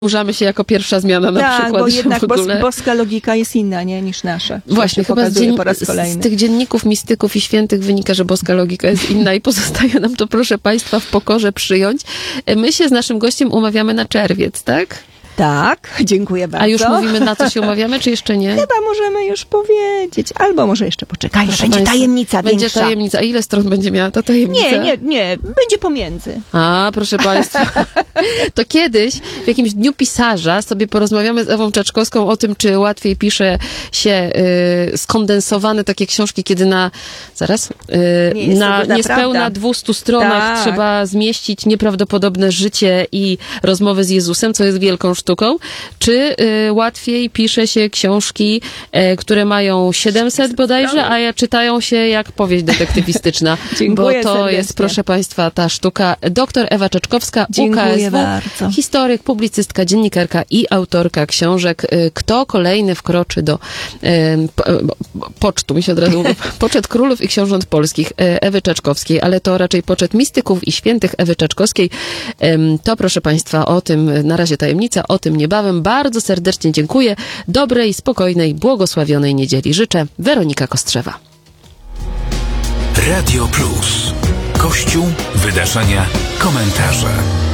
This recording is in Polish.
Użamy się jako pierwsza zmiana na przykład. Tak, bo jednak w ogóle. boska logika jest inna, nie, niż nasza. Właśnie, chyba po raz kolejny. z tych dzienników mistyków i świętych wynika, że boska logika jest inna i pozostaje nam to, proszę Państwa, w pokorze przyjąć. My się z naszym gościem umawiamy na czerwiec, tak? Tak, dziękuję bardzo. A już mówimy, na co się umawiamy, czy jeszcze nie? Chyba możemy już powiedzieć, albo może jeszcze poczekaj. Proszę Będzie Państwa, tajemnica będzie większa. tajemnica. A ile stron będzie miała ta tajemnica? Nie, będzie pomiędzy. A, proszę Państwa, to kiedyś w jakimś dniu pisarza sobie porozmawiamy z Ewą Czaczkowską o tym, czy łatwiej pisze się skondensowane takie książki, kiedy na niespełna 200 stronach Tak. trzeba zmieścić nieprawdopodobne życie i rozmowy z Jezusem, co jest wielką sztuką, czy łatwiej pisze się książki, które mają 700 bodajże, a czytają się jak powieść detektywistyczna. Dziękuję bo to serdecznie. jest, proszę Państwa, ta sztuka. Doktor Ewa Czaczkowska, Dziękuję UKSW, bardzo. historyk, publicystka, dziennikarka i autorka książek. Kto kolejny wkroczy do pocztu, mi się od razu mówi, poczet królów i książąt polskich Ewy Czaczkowskiej, ale to raczej poczet mistyków i świętych Ewy Czaczkowskiej. To, proszę Państwa, o tym na razie tajemnica, o tym niebawem. Bardzo serdecznie dziękuję. Dobrej, spokojnej, błogosławionej niedzieli życzę. Weronika Kostrzewa. Radio Plus. Kościół, wydarzenia, komentarze.